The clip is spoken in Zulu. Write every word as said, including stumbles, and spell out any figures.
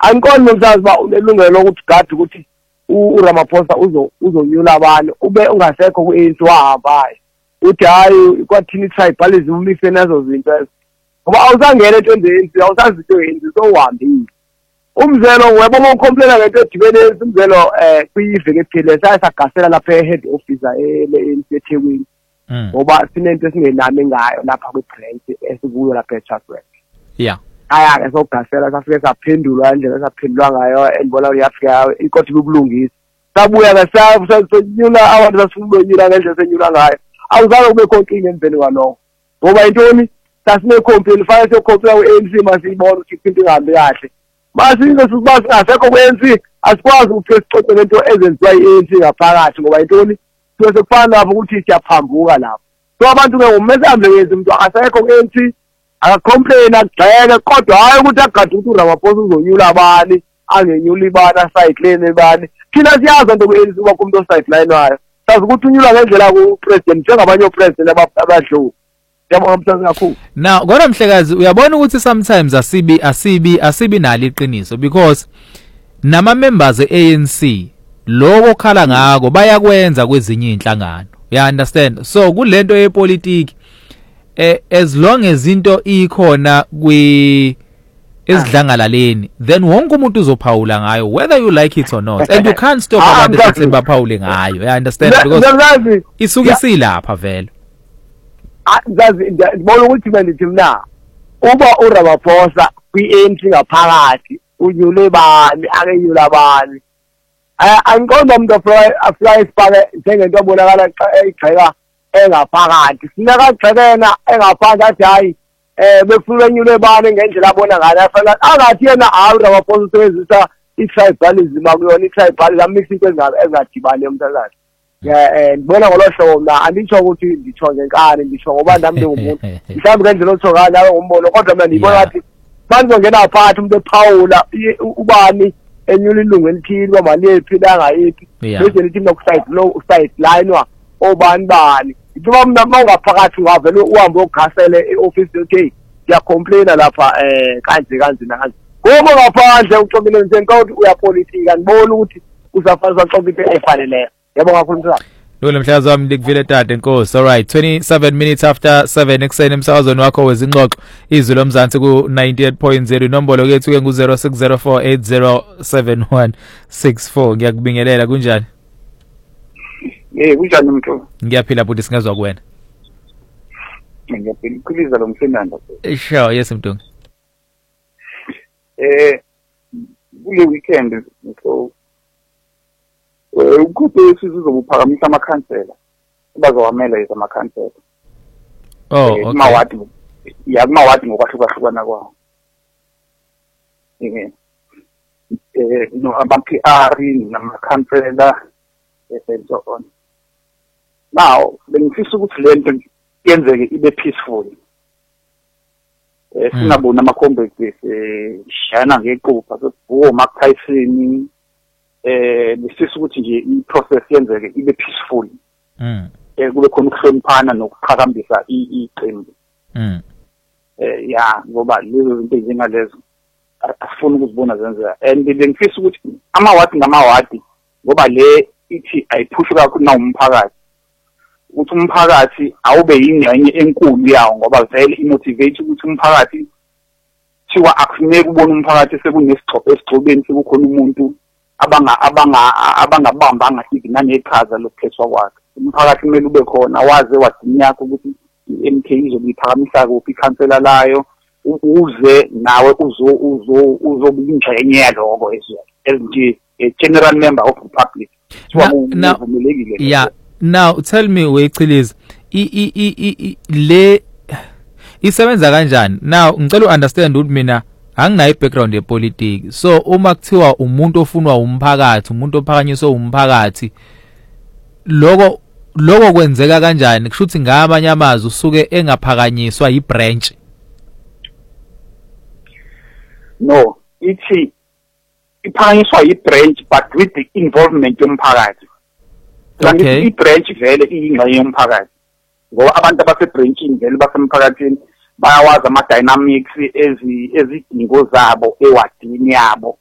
Angiqondi msazi ba unelungelo lokuthi gadi ukuthi uRamaphosa uzo uzonyula abantu ube ungasekho ku-A N C wahambayo uthi hayi kwathini tribalism umise nazo zinto ezo ngoba awusangena entweni ze-A N C awusazi into yenzi so uhambile umzelo webona ucomplaina ngento edibene umzelo eh kuyiveke ephile sayasagasela lapha e-head officer ele-A N C eThekwini ngoba sinento esingenami ngayo lapha kwi-branch esikuyo lapha eChartworth. Yeah. Aya ke sogasela safike saphendulwa indlela saphendulwa ngayo endibona uyafika inkothi kubulungisa sabuya ke sasenyula abantu sasifuna ngendlela senyula ngayo awuzange kube konkinga emveni kwalokho ngoba intoni sasine complain file se complain ku-A N C masiyibona ukuthi into ingahambi kahle masinge siba singasekho ku-A N C asikwazi ukuthi sixoxe lento ezenziwa i-A N C ngaphakathi ngoba intoni kuze sekufana lapho ukuthi siyaphambuka lapho so abantu ke ngumsebenzi wenza umuntu akasekho ku-A N C akacomplain agxeke kodwa hayi ukuthi agade ukuthi uRamaphosa uzonyula abani angenyula ibani sideline ibani thina siyazi into ku-A N C uba kumuntu osideline wayo sazi ukuthi unyula ngendlela ku-president njengabanye opresident abadlula yabona msazi kakhulu. Now kodwa Mhlekazi uyabona ukuthi sometimes asibi asibi asibi nalo iqiniso because nama members e-A N C lokho khala ngako bayakwenza kwezinye inhlangano you understand so kulento yepolitiki eh as long as into ikhona kwi esidlangalaleni then wonke umuntu uzophawula ngayo whether you like it or not and you can't stop abantu ukuthi baphawule ngayo you understand because isuke silapha vele ngazi ngibona ukuthi bendithi mina uba uRamaphosa kwi-A N C ngaphakathi unyule bani akenyula bani angiqonda umuntu afly isipake njengento abonakala egxeka engaphakathi sinakagxekena engaphandle athi hayi eh befuna unyule bani ngendlela abona ngayo afana angathi yena hayi uRamaphosa usebenzisa i-tribalism akuyona i-tribalism mix into ezingadibani emntazana yeah ngibona ngolosho mina anditsho ukuthi nditsho ngenkani nditsho ngoba nami ngumuntu mhlawumbe ngendlela otho ngayo nawe ngombono kodwa mina ngibona ngathi banizongena phakathi umuntu ephawula ubani enyula ilungu elithile uba mali yephila ngayithi bese lithi nokuside low side line wa obani bani ithuba mina mawungaphakathi ungavele uhambe ogasele e-office okay ngiyacomplaina lapha eh kanje kanje nakanje ngoba ngaphandle uxokile njengoba ukuthi uyapolitika ngibona ukuthi usafanele uxoxe into efaneleyo yabonga kakhulu msakazi. Lo Mhlekazi wami Likvile Tate Nkosi. All right, twenty-seven minutes after seven ekseni emsakazweni wakho wezingxoxo izwi lomzansi ku ninety-eight point zero inombolo kethu ke ngu zero six zero four eight zero seven one six four. Ngiyakubingelela kunjani? Eh kunjani mntu? Ngiyaphila futhi singezwa kuwena. Ngiyaphila ukuliza lo mfenanda. Sure, yes Mtungi. Eh kule weekend so ukuthi sizozophakamisa amakhansela bazowamela ezamakhansela oh okay mawadi ya mawadi ngokwahlukahlukana kwawo eh eh no ama-P R namakhansela and so on now bengifisa ukuthi lento yenzeke ibe peaceful eh sinabona ama-complex eh shana ngequpha so Mark Tyson eh bisisa ukuthi nje i-process yenzeke ibe peaceful mm eh kube khona ukuhloniphana nokuqhakambisa iqembu mm eh ya ngoba lezo zinto ezingalezo afuna ukuzibona zenzeka and bengifisa ukuthi amawadi ngamawadi ngoba le ithi ayiphushe kakhulu na umphakathi ukuthi umphakathi awube yingxenye enkulu yawo ngoba vele imotivate ukuthi umphakathi thiwa akufuneki ubona umphakathi sekunesixhobo esigcobeni sekukhona umuntu abanga abanga abangabambanga izinane eqhaza lokukhethwa kwakhe umphakathi kumele ube khona waze wadinyaka ukuthi i-M K izobiphakamisa kuphi ikhansela layo uze nawe uzo uzo uzobingxenye yaloko ezinje general member of the public so yeah now tell me wechiliza i i le isebenza kanjani now ngicela uunderstand ukuthi mina anginayo background yepolitiki so uma kuthiwa umuntu ofunwa umphakathi umuntu ophakanyiswa umphakathi lokho lokho kwenzeka kanjani kusho ukuthi ngamanye amazwi usuke engaphakanyiswa ibranch no ithi iphakanyiswa ibranch but with the involvement yomphakathi okay ibranch vele iyingxenye yomphakathi ngoba abantu abasebranchini vele basemphakathini bayawazi ama dynamics ezi ezidingo zabo ewadini yabo